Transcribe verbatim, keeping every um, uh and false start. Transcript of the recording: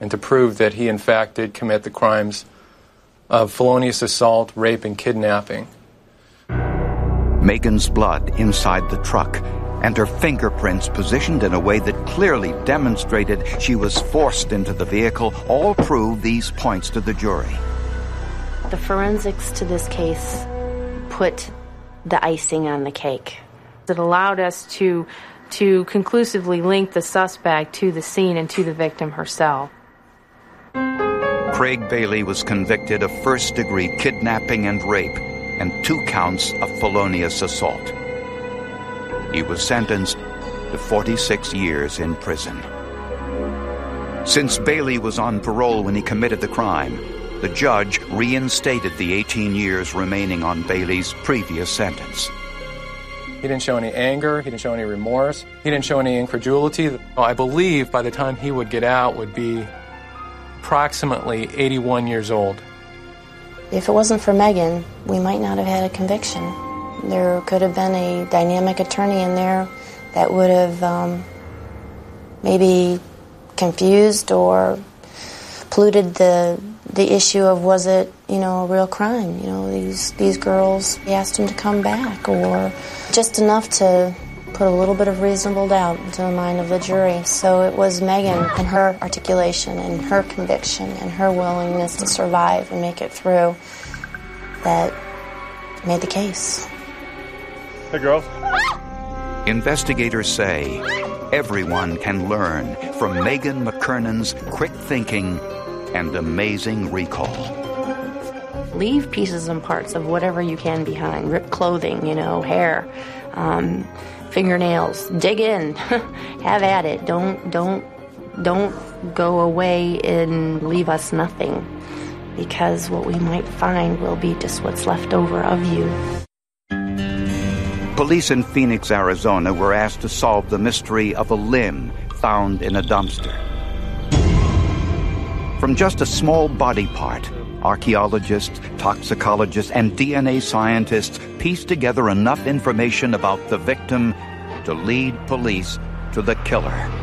and to prove that he in fact did commit the crimes of felonious assault, rape, and kidnapping. Megan's blood inside the truck and her fingerprints positioned in a way that clearly demonstrated she was forced into the vehicle all prove these points to the jury. The forensics to this case put the icing on the cake. It allowed us to, to conclusively link the suspect to the scene and to the victim herself. Craig Bailey was convicted of first-degree kidnapping and rape and two counts of felonious assault. He was sentenced to forty-six years in prison. Since Bailey was on parole when he committed the crime, the judge reinstated the eighteen years remaining on Bailey's previous sentence. He didn't show any anger, he didn't show any remorse, he didn't show any incredulity. I believe by the time he would get out would be approximately eighty-one years old. If it wasn't for Megan, we might not have had a conviction. There could have been a dynamic attorney in there that would have um, maybe confused or polluted the the issue of was it, you know, a real crime. You know, these these girls, they asked him to come back, or just enough to put a little bit of reasonable doubt into the mind of the jury. So it was Megan and her articulation and her conviction and her willingness to survive and make it through that made the case. Hey, girls. Investigators say everyone can learn from Megan McKernan's quick thinking and amazing recall. Leave pieces and parts of whatever you can behind. Ripped clothing, you know, hair, um, fingernails. Dig in. Have at it. Don't, don't, don't go away and leave us nothing. Because what we might find will be just what's left over of you. Police in Phoenix, Arizona were asked to solve the mystery of a limb found in a dumpster. From just a small body part, archaeologists, toxicologists, and D N A scientists pieced together enough information about the victim to lead police to the killer.